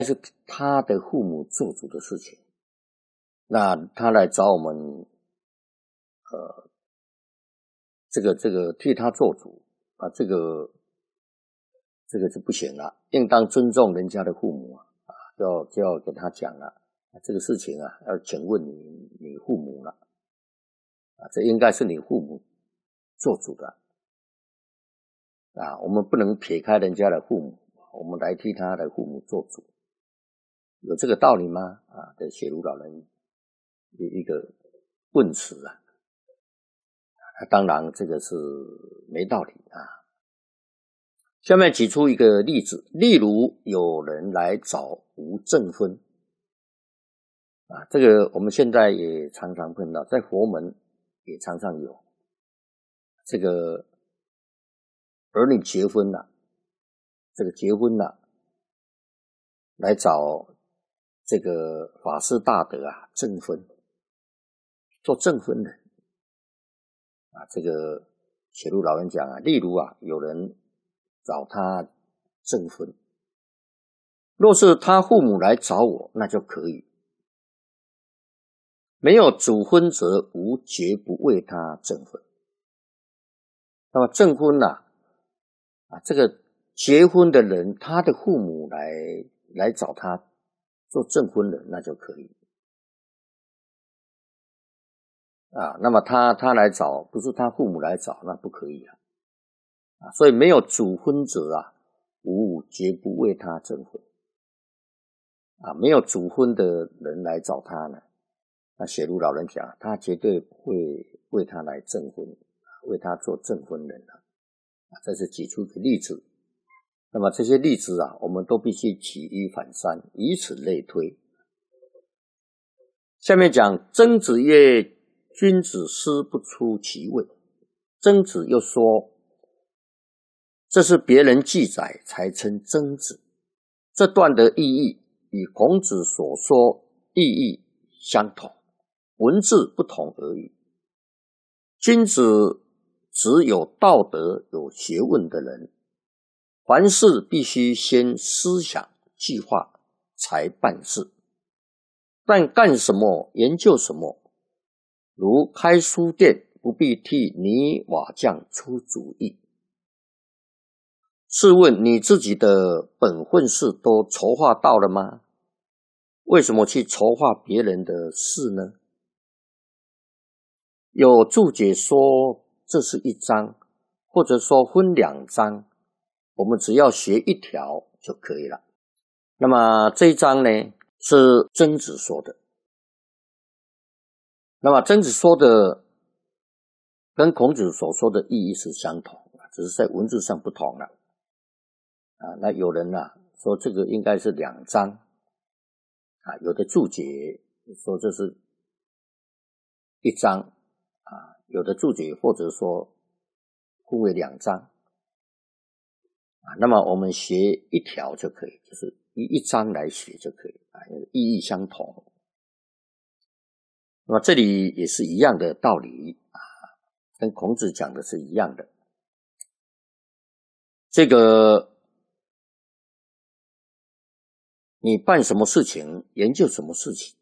是他的父母做主的事情，那他来找我们，这个替他做主啊，这个就不行了，应当尊重人家的父母啊，就要给他讲了，这个事情啊，要请问你父母了啊，这应该是你父母做主的啊，我们不能撇开人家的父母，我们来替他的父母做主，有这个道理吗？啊，这写如老人一个问词啊，当然这个是没道理啊。下面举出一个例子，例如有人来找吴正婚啊，这个我们现在也常常碰到，在佛门也常常有这个儿女结婚了，这个结婚了来找这个法师大德啊证婚，做证婚人啊，这个写入老人讲啊，例如啊有人找他证婚，若是他父母来找我，那就可以。没有主婚者，吾绝不为他证婚。那么证婚啊，这个结婚的人，他的父母来找他做证婚人，那就可以。啊，那么他来找，不是他父母来找，那不可以啊。所以没有主婚者啊，吾绝不为他证婚。啊，没有主婚的人来找他呢，那写如老人讲，他绝对不会为他来证婚，为他做证婚人啊。这是举出一个例子。那么这些例子啊，我们都必须举一反三，以此类推。下面讲曾子曰：君子思不出其位。曾子又说，这是别人记载才称曾子。这段的意义与孔子所说意义相同，文字不同而已。君子只有道德有学问的人，凡事必须先思想计划才办事，但干什么研究什么，如开书店不必替泥瓦匠出主意。试问你自己的本分事都筹划到了吗？为什么去筹划别人的事呢？有注解说这是一章，或者说分两章，我们只要学一条就可以了。那么这一章呢，是曾子说的。那么曾子说的跟孔子所说的意义是相同，只是在文字上不同了。那有人说这个应该是两章有的注解说这是一章有的注解或者说分为两章那么我们学一条就可以，就是一章来学就可以意义相同。那么这里也是一样的道理跟孔子讲的是一样的。这个你办什么事情，研究什么事情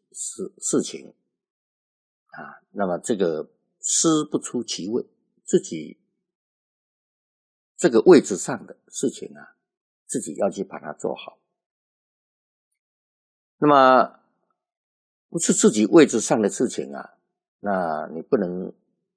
那么这个思不出其位，自己这个位置上的事情自己要去把它做好。那么不是自己位置上的事情那你不能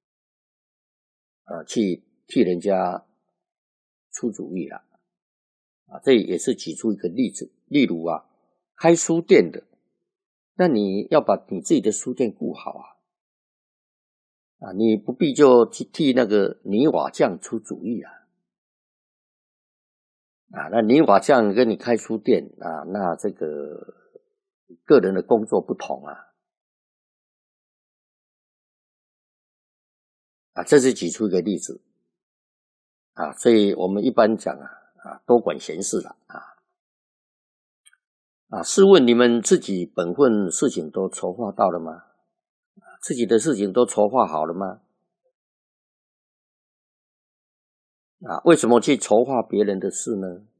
去替人家出主意了这也是举出一个例子，例如开书店的，那你要把你自己的书店顾好你不必就去替那个泥瓦匠出主意那泥瓦匠跟你开书店那这个个人的工作不同这是举出一个例子所以我们一般讲多管闲事了试问你们自己本分事情都筹划到了吗？自己的事情都筹划好了吗？为什么去筹划别人的事呢？